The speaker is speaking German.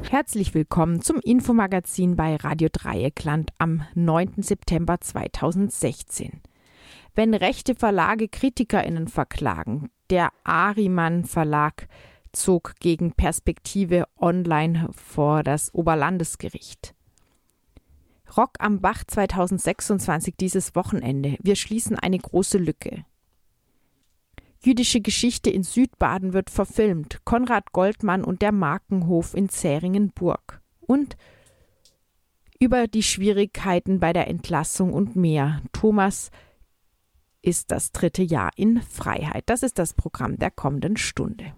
Herzlich willkommen zum Infomagazin bei Radio Dreieckland am 9. September 2016. Wenn rechte Verlage KritikerInnen verklagen, der Ariman Verlag zog gegen Perspektive Online vor das Oberlandesgericht. Rock am Bach 2026 dieses Wochenende. Wir schließen eine große Lücke. Jüdische Geschichte in Südbaden wird verfilmt. Konrad Goldmann und der Markenhof in Zähringen-Burg. Und über die Schwierigkeiten bei der Entlassung und mehr. Thomas ist das 3. Jahr in Freiheit. Das ist das Programm der kommenden Stunde.